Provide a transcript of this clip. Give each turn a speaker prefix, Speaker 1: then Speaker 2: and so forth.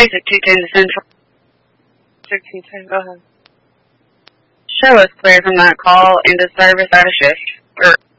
Speaker 1: Basic 210 to Central.
Speaker 2: 210, go ahead.
Speaker 1: Show us clear from that call into service at a shift.